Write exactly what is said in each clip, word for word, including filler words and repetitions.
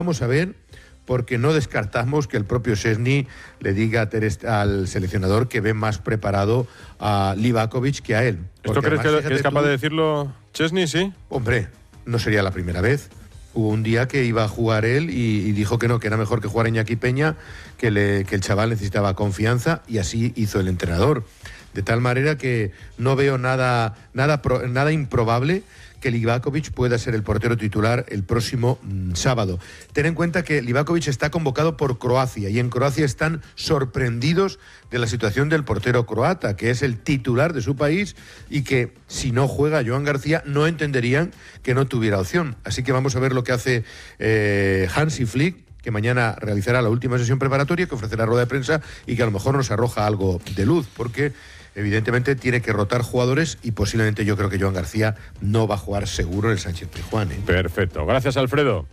Vamos a ver, porque no descartamos que el propio Szczęsny le diga al seleccionador que ve más preparado a Livakovic que a él. ¿Esto crees que, que es capaz tú, de decirlo Szczęsny, sí? Hombre, no sería la primera vez. Hubo un día que iba a jugar él y, y dijo que no, que era mejor que jugar Iñaki Peña, que, le, que el chaval necesitaba confianza, y así hizo el entrenador. De tal manera que no veo nada, nada, pro, nada improbable que Livakovic pueda ser el portero titular el próximo mmm, sábado. Ten en cuenta que Livakovic está convocado por Croacia, y en Croacia están sorprendidos de la situación del portero croata, que es el titular de su país, y que si no juega Joan García no entenderían que no tuviera opción. Así que vamos a ver lo que hace eh, Hansi Flick, que mañana realizará la última sesión preparatoria, que ofrecerá rueda de prensa y que a lo mejor nos arroja algo de luz, porque evidentemente tiene que rotar jugadores, y posiblemente yo creo que Joan García no va a jugar seguro en el Sánchez-Pizjuán, ¿eh? Perfecto, gracias Alfredo.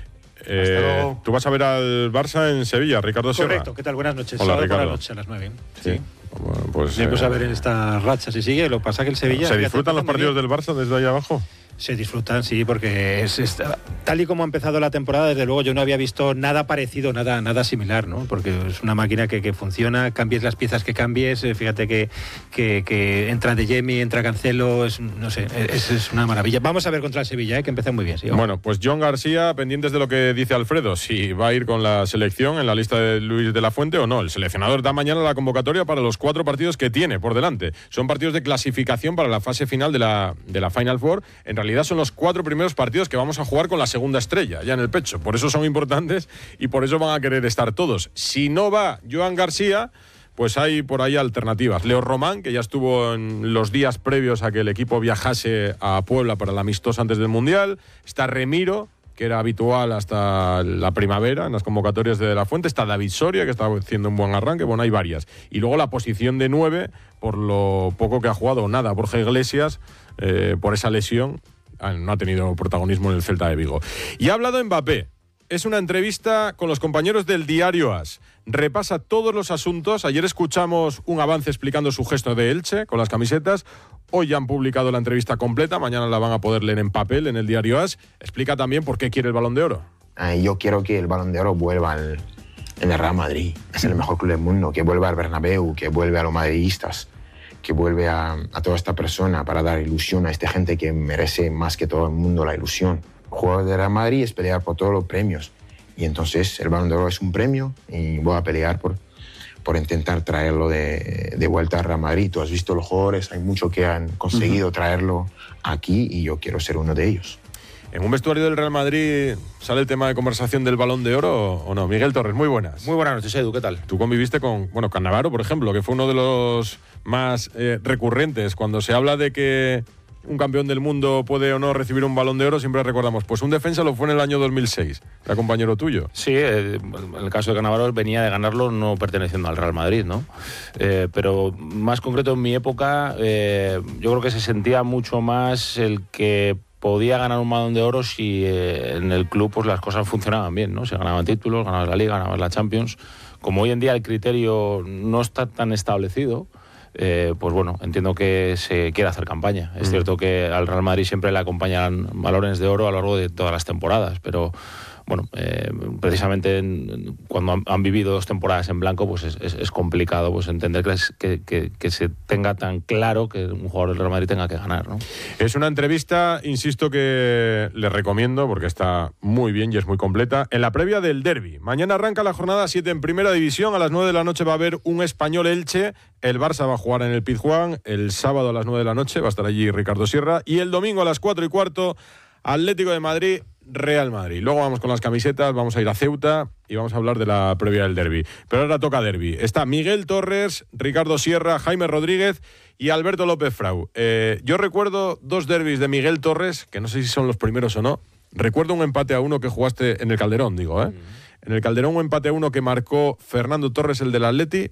Eh, tú vas a ver al Barça en Sevilla, Ricardo Sierra. Correcto, ¿qué tal? Buenas noches. Hola, Ricardo. Buenas noches a las nueve. Sí. sí. Bueno, pues, Vamos eh, a ver en estas rachas si sigue. Lo que pasa que el Sevilla... ¿Se disfrutan los partidos del Barça desde ahí abajo? Se disfrutan, sí, porque es, es tal y como ha empezado la temporada, desde luego yo no había visto nada parecido, nada nada similar, ¿no? Porque es una máquina que, que funciona, cambies las piezas que cambies, fíjate que, que, que entra De Jemi, entra Cancelo, es, no sé, es, es una maravilla. Vamos a ver contra el Sevilla, ¿eh? Que empieza muy bien, sí. Bueno, pues Joan García, pendientes de lo que dice Alfredo, si va a ir con la selección en la lista de Luis de la Fuente o no. El seleccionador da mañana la convocatoria para los cuatro partidos que tiene por delante. Son partidos de clasificación para la fase final de la, de la Final Four. En realidad son los cuatro primeros partidos que vamos a jugar con la segunda estrella ya en el pecho, por eso son importantes y por eso van a querer estar todos. Si no va Joan García, pues hay por ahí alternativas. Leo Román, que ya estuvo en los días previos a que el equipo viajase a Puebla para el amistoso antes del Mundial. Está Remiro, que era habitual hasta la primavera en las convocatorias de De la Fuente. Está David Soria, que está haciendo un buen arranque. Bueno, hay varias. Y luego la posición de nueve, por lo poco que ha jugado o nada Borja Iglesias, eh, por esa lesión, no ha tenido protagonismo en el Celta de Vigo. Y ha hablado Mbappé. Es una entrevista con los compañeros del diario AS. Repasa todos los asuntos. Ayer escuchamos un avance explicando su gesto de Elche con las camisetas. Hoy ya han publicado la entrevista completa. Mañana la van a poder leer en papel en el diario AS. Explica también por qué quiere el Balón de Oro. Eh, yo quiero que el Balón de Oro vuelva al en el Real Madrid. Es el mejor club del mundo. Que vuelva al Bernabéu, que vuelva a los madridistas, que vuelve a, a toda esta persona para dar ilusión a esta gente que merece más que todo el mundo la ilusión. Jugar de Real Madrid es pelear por todos los premios, y entonces el Balón de Oro es un premio y voy a pelear por, por intentar traerlo de, de vuelta a Real Madrid. Tú has visto los jugadores, hay muchos que han conseguido uh-huh. traerlo aquí y yo quiero ser uno de ellos. ¿En un vestuario del Real Madrid sale el tema de conversación del Balón de Oro o no? Miguel Torres, muy buenas. Muy buenas noches, Edu, ¿qué tal? Tú conviviste con, bueno, Cannavaro, por ejemplo, que fue uno de los más eh, recurrentes. Cuando se habla de que un campeón del mundo puede o no recibir un Balón de Oro, siempre recordamos, pues un defensa lo fue en el año dos mil seis, era compañero tuyo. Sí, eh, en el caso de Cannavaro venía de ganarlo no perteneciendo al Real Madrid, ¿no? Eh, pero más concreto en mi época, eh, yo creo que se sentía mucho más el que podía ganar un Balón de Oro si eh, en el club pues las cosas funcionaban bien, ¿no? Se ganaban títulos, ganabas la Liga, ganabas la Champions. Como hoy en día el criterio no está tan establecido, eh, pues bueno, entiendo que se quiere hacer campaña. Es mm. cierto que al Real Madrid siempre le acompañan balones de oro a lo largo de todas las temporadas, pero bueno, eh, precisamente en, cuando han, han vivido dos temporadas en blanco, pues es, es, es complicado pues entender que, es, que, que, que se tenga tan claro que un jugador del Real Madrid tenga que ganar, ¿no? Es una entrevista, insisto, que les recomiendo porque está muy bien y es muy completa. En la previa del derbi. Mañana arranca la jornada siete en Primera División. A las nueve de la noche va a haber un Español Elche. El Barça va a jugar en el Pizjuán. El sábado a las nueve de la noche va a estar allí Ricardo Sierra. Y el domingo a las cuatro y cuarto, Atlético de Madrid, Real Madrid. Luego vamos con las camisetas, vamos a ir a Ceuta y vamos a hablar de la previa del derbi. Pero ahora toca derbi. Está Miguel Torres, Ricardo Sierra, Jaime Rodríguez y Alberto López Frau. Eh, yo recuerdo dos derbis de Miguel Torres, que no sé si son los primeros o no. Recuerdo un empate a uno que jugaste en el Calderón, digo, ¿eh? Mm. En el Calderón un empate a uno que marcó Fernando Torres, el del Atleti,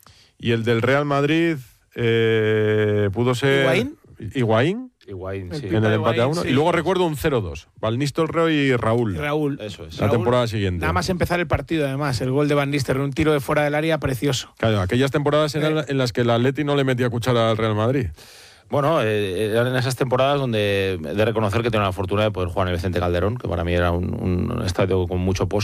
y el del Real Madrid eh, pudo ser... ¿Higuaín? ¿Higuaín? Higuaín, sí. En el empate a uno. Sí. Y luego recuerdo un cero dos. Van Nistelrooy y Raúl. Raúl. Eso es. La Raúl, temporada siguiente. Nada más empezar el partido, además. El gol de Van Nistelrooy, un tiro de fuera del área precioso. Claro, aquellas temporadas eran eh. en las que el Atleti no le metía cuchara al Real Madrid. Bueno, eh, eran en esas temporadas donde he de reconocer que tenía la fortuna de poder jugar en el Vicente Calderón, que para mí era un, un estadio con mucho pozo.